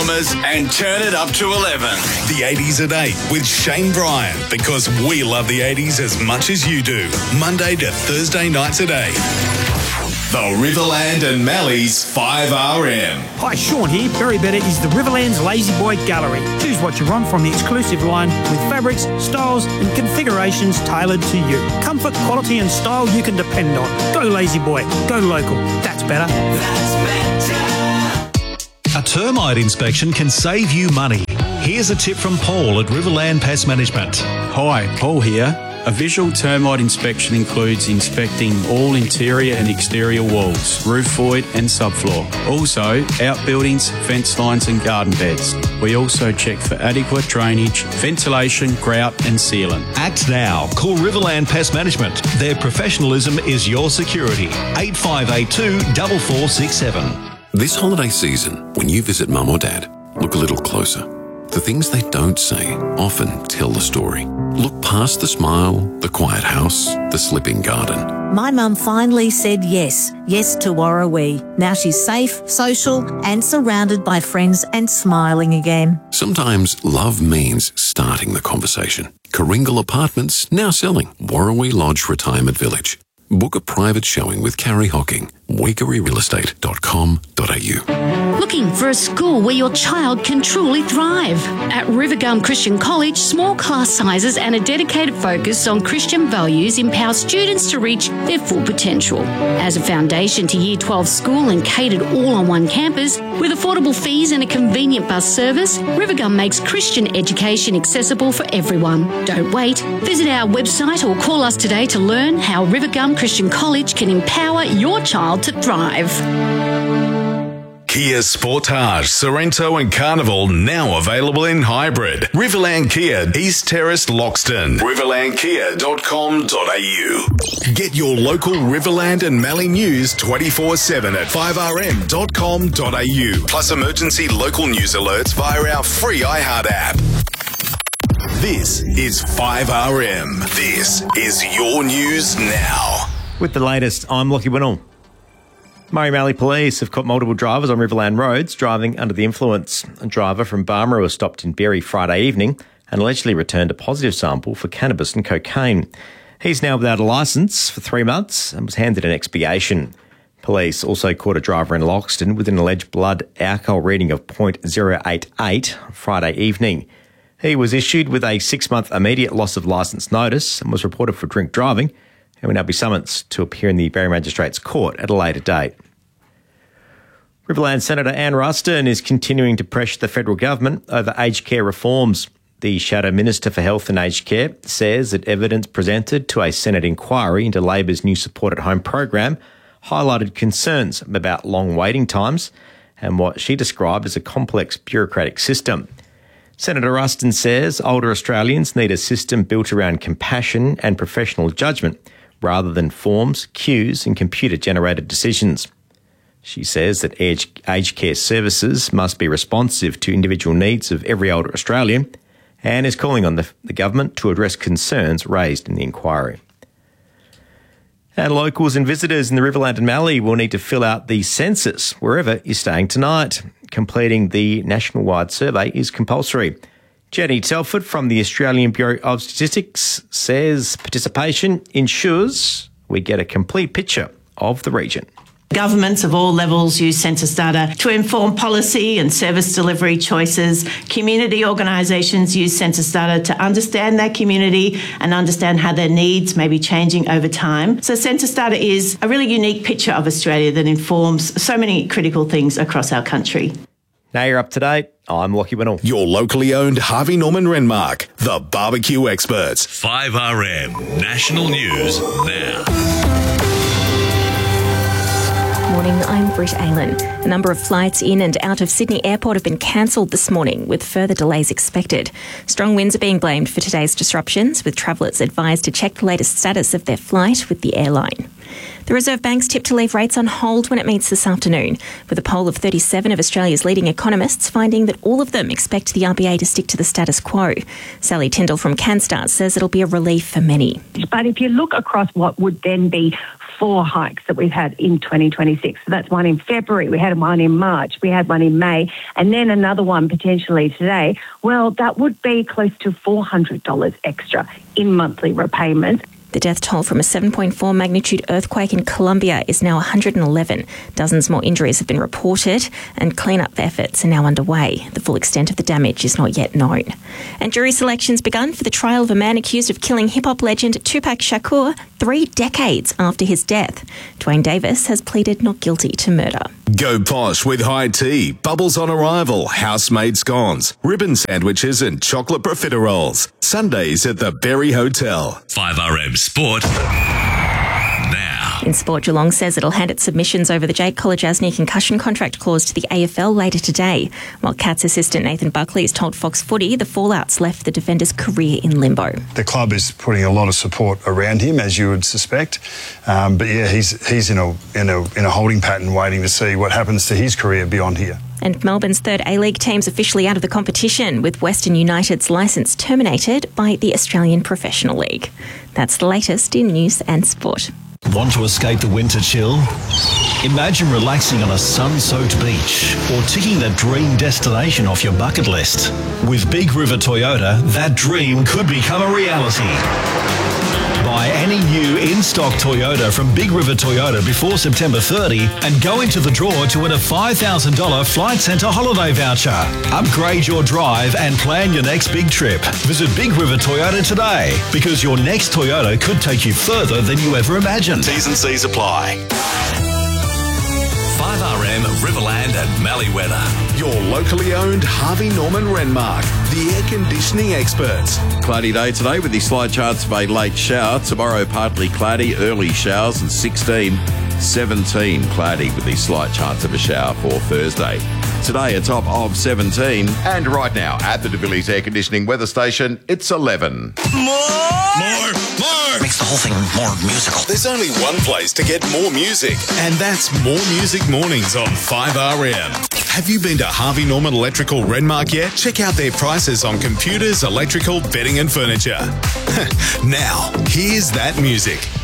Dramas and turn it up to 11. The 80s at 8 with Shane Bryan, because we love the 80s as much as you do. Monday to Thursday nights at 8. The Riverland and Mally's 5RM. Hi, Sean here. Barry Better is the Riverland's Lazy Boy Gallery. Choose what you want from the exclusive line with fabrics, styles and configurations tailored to you. Comfort, quality and style you can depend on. Go Lazy Boy. Go local. That's better. A termite inspection can save you money. Here's a tip from Paul at Riverland Pest Management. Hi, Paul here. A visual termite inspection includes inspecting all interior and exterior walls, roof void and subfloor. Also, outbuildings, fence lines and garden beds. We also check for adequate drainage, ventilation, grout and sealant. Act now. Call Riverland Pest Management. Their professionalism is your security. 8582 4467. This holiday season, when you visit Mum or Dad, look a little closer. The things they don't say often tell the story. Look past the smile, the quiet house, the slipping garden. My mum finally said yes to Warrawee. Now she's safe, social and surrounded by friends and smiling again. Sometimes love means starting the conversation. Karingal Apartments now selling Warrawee Lodge Retirement Village. Book a private showing with Carrie Hocking. WakeryRealestate.com.au. Looking for a school where your child can truly thrive? At Rivergum Christian College, small class sizes and a dedicated focus on Christian values empower students to reach their full potential. As a foundation to Year 12 school and catered all on one campus, with affordable fees and a convenient bus service, Rivergum makes Christian education accessible for everyone. Don't wait. Visit our website or call us today to learn how Rivergum Christian College can empower your child to thrive. Kia Sportage, Sorrento and Carnival now available in hybrid. Riverland Kia, East Terrace, Loxton. riverlandkia.com.au. Get your local Riverland and Mallee news 24/7 at 5rm.com.au. Plus emergency local news alerts via our free iHeart app. This is 5RM. This is your news now. With the latest, I'm Lockie Winnell. Murray Mallee Police have caught multiple drivers on Riverland roads driving under the influence. A driver from Barmera was stopped in Berry Friday evening and allegedly returned a positive sample for cannabis and cocaine. He's now without a licence for 3 months and was handed an expiation. Police also caught a driver in Loxton with an alleged blood alcohol reading of .088 Friday evening. He was issued with a 6-month immediate loss of licence notice and was reported for drink driving and will now be summoned to appear in the Berry Magistrates Court at a later date. Riverland Senator Anne Ruston is continuing to pressure the federal government over aged care reforms. The Shadow Minister for Health and Aged Care says that evidence presented to a Senate inquiry into Labor's new Support at Home program highlighted concerns about long waiting times and what she described as a complex bureaucratic system. Senator Ruston says older Australians need a system built around compassion and professional judgment rather than forms, queues and computer-generated decisions. She says that aged care services must be responsive to individual needs of every older Australian and is calling on the government to address concerns raised in the inquiry. And locals and visitors in the Riverland and Mallee will need to fill out the census wherever you're staying tonight. Completing the nationwide survey is compulsory. Jenny Telford from the Australian Bureau of Statistics says participation ensures we get a complete picture of the region. Governments of all levels use census data to inform policy and service delivery choices. Community organisations use census data to understand their community and understand how their needs may be changing over time. So census data is a really unique picture of Australia that informs so many critical things across our country. Now you're up to date. I'm Lockie Winnell. Your locally owned Harvey Norman Renmark, the barbecue experts. 5RM National News Now. Morning, I'm Britt Aylan. A number of flights in and out of Sydney Airport have been cancelled this morning, with further delays expected. Strong winds are being blamed for today's disruptions, with travellers advised to check the latest status of their flight with the airline. The Reserve Bank's tipped to leave rates on hold when it meets this afternoon, with a poll of 37 of Australia's leading economists finding that all of them expect the RBA to stick to the status quo. Sally Tyndall from CanStar says it'll be a relief for many. But if you look across what would then be 4 hikes that we've had in 2026. So that's one in February, we had one in March, we had one in May, and then another one potentially today. Well, that would be close to $400 extra in monthly repayments. The death toll from a 7.4 magnitude earthquake in Colombia is now 111. Dozens more injuries have been reported and clean-up efforts are now underway. The full extent of the damage is not yet known. And jury selection's begun for the trial of a man accused of killing hip-hop legend Tupac Shakur 3 decades after his death. Dwayne Davis has pleaded not guilty to murder. Go posh with high tea, bubbles on arrival, house-made scones, ribbon sandwiches and chocolate profiteroles. Sundays at the Berry Hotel. 5RM Sport now. In sport, Geelong says it'll hand its submissions over the Jake Kolodjasny concussion contract clause to the AFL later today, while Cats assistant Nathan Buckley has told Fox Footy the fallout's left the defender's career in limbo. The club is putting a lot of support around him, as you would suspect, but yeah, he's in a holding pattern waiting to see what happens to his career beyond here. And Melbourne's third A-League team's officially out of the competition, with Western United's licence terminated by the Australian Professional League. That's the latest in news and sport. Want to escape the winter chill? Imagine relaxing on a sun-soaked beach or ticking that dream destination off your bucket list. With Big River Toyota, that dream could become a reality. Buy any new in-stock Toyota from Big River Toyota before September 30 and go into the draw to win a $5,000 Flight Centre holiday voucher. Upgrade your drive and plan your next big trip. Visit Big River Toyota today, because your next Toyota could take you further than you ever imagined. T's and C's apply. 5RM Riverland and Malleeweather. Your locally owned Harvey Norman Renmark, the air conditioning experts. Cloudy day today with the slight chance of a late shower. Tomorrow partly cloudy, early showers and 16. 17 cloudy with the slight chance of a shower for Thursday. Today a top of 17. And right now at the DeVilliers Air Conditioning Weather Station, it's 11. More! Makes the whole thing more musical. There's only one place to get more music, and that's More Music Mornings on 5RM. Have you been to Harvey Norman Electrical Renmark yet? Check out their prices on computers, electrical, bedding and furniture. Now, here's that music.